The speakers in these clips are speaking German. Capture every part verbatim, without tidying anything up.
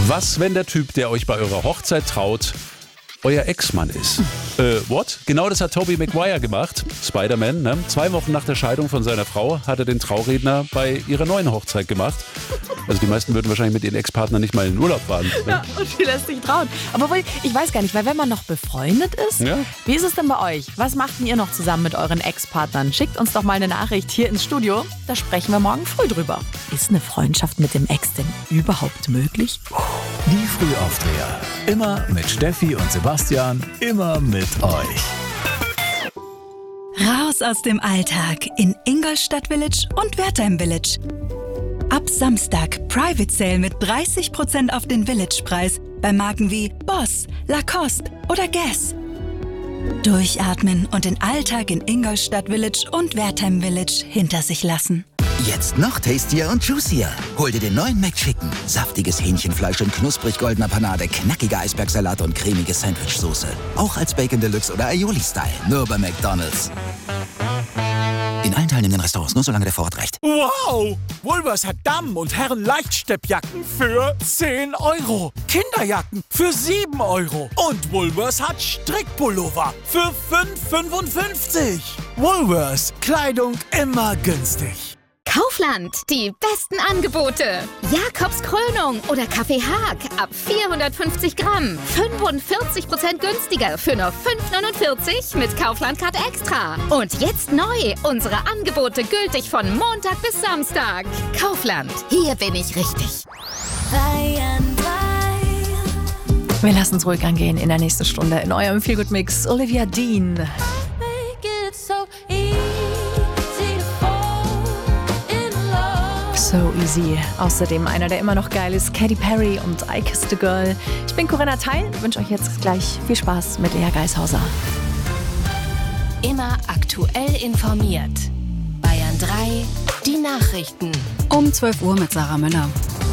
Was, wenn der Typ, der euch bei eurer Hochzeit traut, euer Ex-Mann ist? Äh, what? Genau das hat Tobey Maguire gemacht. Spider-Man, ne? Zwei Wochen nach der Scheidung von seiner Frau hat er den Trauredner bei ihrer neuen Hochzeit gemacht. Also die meisten würden wahrscheinlich mit ihren Ex-Partnern nicht mal in den Urlaub fahren. Ne? Ja, und die lässt sich trauen. Aber wohl, ich weiß gar nicht, weil wenn man noch befreundet ist, Ja. Wie ist es denn bei euch? Was macht denn ihr noch zusammen mit euren Ex-Partnern? Schickt uns doch mal eine Nachricht hier ins Studio. Da sprechen wir morgen früh drüber. Ist eine Freundschaft mit dem Ex denn überhaupt möglich? Die Frühaufsteher. Immer mit Steffi und Sebastian, immer mit euch. Raus aus dem Alltag in Ingolstadt Village und Wertheim Village. Ab Samstag Private Sale mit dreißig Prozent auf den Village-Preis bei Marken wie Boss, Lacoste oder Guess. Durchatmen und den Alltag in Ingolstadt Village und Wertheim Village hinter sich lassen. Jetzt noch tastier und juicier. Hol dir den neuen McChicken. Saftiges Hähnchenfleisch in knusprig goldener Panade, knackige Eisbergsalat und cremige Sandwichsoße. Auch als Bacon Deluxe oder Aioli-Style. Nur bei McDonald's. In allen teilnehmenden Restaurants, nur solange der Vorrat reicht. Wow! Woolworths hat Damen- und Herren-Leichtsteppjacken für zehn Euro. Kinderjacken für sieben Euro. Und Woolworths hat Strickpullover für fünf fünfundfünfzig. Woolworths. Kleidung immer günstig. Kaufland, die besten Angebote. Jakobs Krönung oder Kaffee Haag ab vierhundertfünfzig Gramm. fünfundvierzig Prozent günstiger für nur fünf neunundvierzig mit Kaufland-Card Extra. Und jetzt neu, unsere Angebote gültig von Montag bis Samstag. Kaufland, hier bin ich richtig. Wir lassen es ruhig angehen in der nächsten Stunde in eurem Feelgood-Mix. Olivia Dean. So easy. Außerdem einer, der immer noch geil ist, Katy Perry und I Kissed a Girl. Ich bin Corinna Teil, wünsche euch jetzt gleich viel Spaß mit Lea Geishauser. Immer aktuell informiert. Bayern drei, die Nachrichten. Um zwölf Uhr mit Sarah Müller.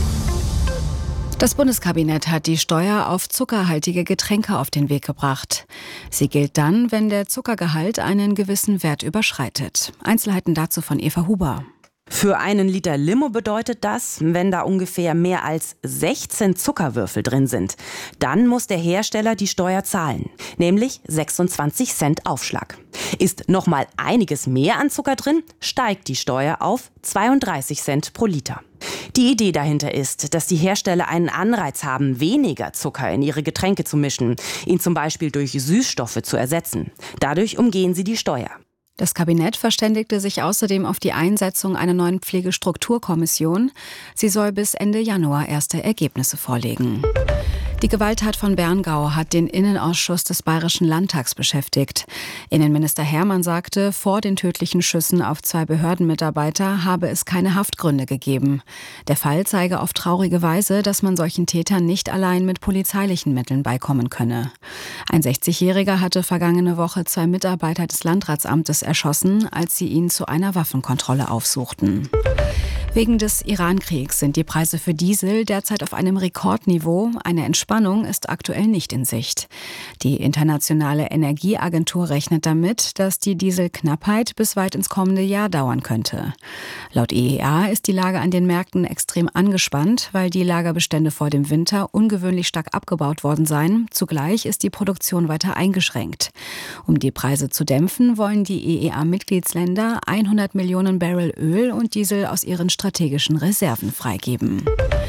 Das Bundeskabinett hat die Steuer auf zuckerhaltige Getränke auf den Weg gebracht. Sie gilt dann, wenn der Zuckergehalt einen gewissen Wert überschreitet. Einzelheiten dazu von Eva Huber. Für einen Liter Limo bedeutet das, wenn da ungefähr mehr als sechzehn Zuckerwürfel drin sind, dann muss der Hersteller die Steuer zahlen, nämlich sechsundzwanzig Cent Aufschlag. Ist noch mal einiges mehr an Zucker drin, steigt die Steuer auf zweiunddreißig Cent pro Liter. Die Idee dahinter ist, dass die Hersteller einen Anreiz haben, weniger Zucker in ihre Getränke zu mischen, ihn zum Beispiel durch Süßstoffe zu ersetzen. Dadurch umgehen sie die Steuer. Das Kabinett verständigte sich außerdem auf die Einsetzung einer neuen Pflegestrukturkommission. Sie soll bis Ende Januar erste Ergebnisse vorlegen. Die Gewalttat von Berngau hat den Innenausschuss des Bayerischen Landtags beschäftigt. Innenminister Hermann sagte, vor den tödlichen Schüssen auf zwei Behördenmitarbeiter habe es keine Haftgründe gegeben. Der Fall zeige auf traurige Weise, dass man solchen Tätern nicht allein mit polizeilichen Mitteln beikommen könne. Ein sechzigjähriger hatte vergangene Woche zwei Mitarbeiter des Landratsamtes erschossen, als sie ihn zu einer Waffenkontrolle aufsuchten. Wegen des Iran-Kriegs sind die Preise für Diesel derzeit auf einem Rekordniveau. Eine Entspannung ist aktuell nicht in Sicht. Die Internationale Energieagentur rechnet damit, dass die Dieselknappheit bis weit ins kommende Jahr dauern könnte. Laut E E A ist die Lage an den Märkten extrem angespannt, weil die Lagerbestände vor dem Winter ungewöhnlich stark abgebaut worden seien. Zugleich ist die Produktion weiter eingeschränkt. Um die Preise zu dämpfen, wollen die E E A-Mitgliedsländer hundert Millionen Barrel Öl und Diesel aus ihren strategischen Reserven freigeben.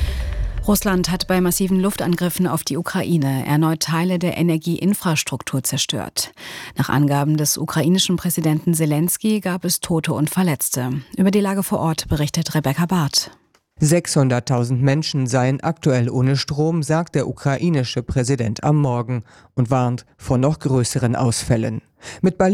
Russland hat bei massiven Luftangriffen auf die Ukraine erneut Teile der Energieinfrastruktur zerstört. Nach Angaben des ukrainischen Präsidenten Selensky gab es Tote und Verletzte. Über die Lage vor Ort berichtet Rebecca Barth. sechshunderttausend Menschen seien aktuell ohne Strom, sagt der ukrainische Präsident am Morgen und warnt vor noch größeren Ausfällen. Mit